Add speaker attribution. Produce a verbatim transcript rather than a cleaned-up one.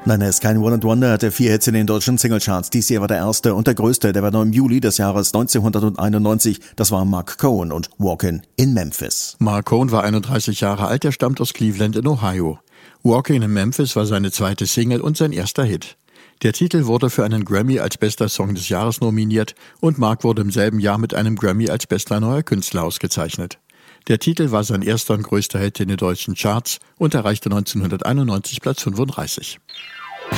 Speaker 1: Nein, er ist kein One-and-Wonder, hatte vier Hits in den deutschen Singlecharts. Dies hier war der erste und der größte, der war noch im Juli des Jahres neunzehnhunderteinundneunzig. Das war Marc Cohn und Walkin' in Memphis.
Speaker 2: Marc Cohn war einunddreißig Jahre alt, er stammt aus Cleveland in Ohio. Walkin' in Memphis war seine zweite Single und sein erster Hit. Der Titel wurde für einen Grammy als bester Song des Jahres nominiert und Marc wurde im selben Jahr mit einem Grammy als bester neuer Künstler ausgezeichnet. Der Titel war sein erster und größter Hit in den deutschen Charts und erreichte neunzehnhunderteinundneunzig Platz fünfunddreißig.